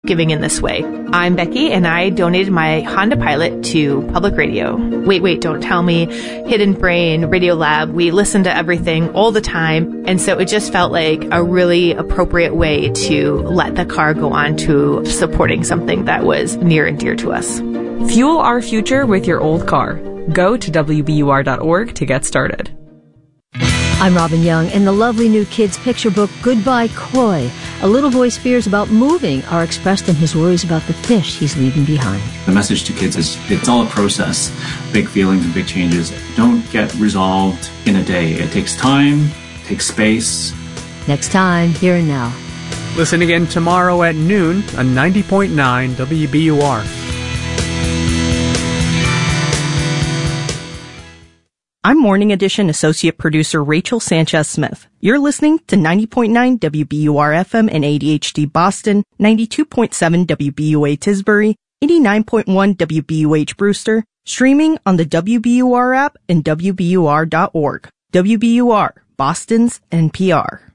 giving in this way. I'm Becky, and I donated my Honda Pilot to public radio. Wait, don't tell me. Hidden Brain, Radio Lab, we listen to everything all the time. And so it just felt like a really appropriate way to let the car go on to supporting something that was near and dear to us. Fuel our future with your old car. Go to WBUR.org to get started. I'm Robin Young. In the lovely new kids' picture book, Goodbye Croy, a little boy's fears about moving are expressed in his worries about the fish he's leaving behind. The message to kids is it's all a process. Big feelings and big changes don't get resolved in a day. It takes time, takes space. Next time, Here and Now. Listen again tomorrow at noon on 90.9 WBUR. I'm Morning Edition Associate Producer Rachel Sanchez-Smith. You're listening to 90.9 WBUR-FM and ADHD Boston, 92.7 WBUA Tisbury, 89.1 WBUH Brewster, streaming on the WBUR app and WBUR.org. WBUR, Boston's NPR.